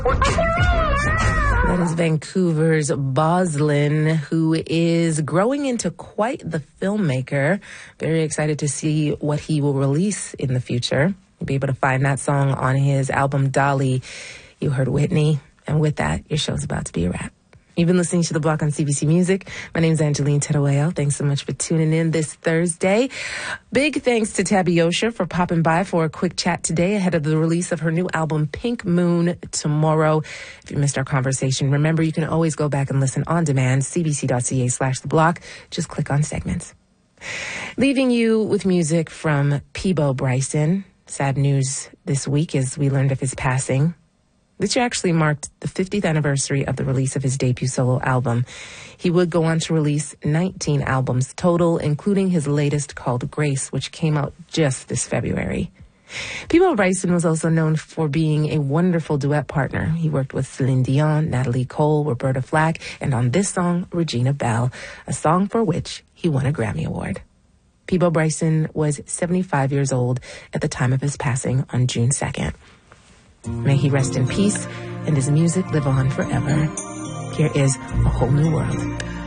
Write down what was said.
That is Vancouver's Boslin, who is growing into quite the filmmaker. Very excited to see what he will release in the future. You'll be able to find that song on his album Dolly. You heard Whitney. And with that, your show's about to be a wrap. You've been listening to The Block on CBC Music. My name's Angeline Teruel. Thanks so much for tuning in this Thursday. Big thanks to Tabby Osher for popping by for a quick chat today ahead of the release of her new album, Pink Moon, tomorrow. If you missed our conversation, remember you can always go back and listen on demand, cbc.ca/The Block. Just click on segments. Leaving you with music from Peabo Bryson. Sad news this week as we learned of his passing. This year actually marked the 50th anniversary of the release of his debut solo album. He would go on to release 19 albums total, including his latest called Grace, which came out just this February. Peabo Bryson was also known for being a wonderful duet partner. He worked with Celine Dion, Natalie Cole, Roberta Flack, and on this song, Regina Belle, a song for which he won a Grammy Award. Peabo Bryson was 75 years old at the time of his passing on June 2nd. May he rest in peace and his music live on forever. Here is A Whole New World.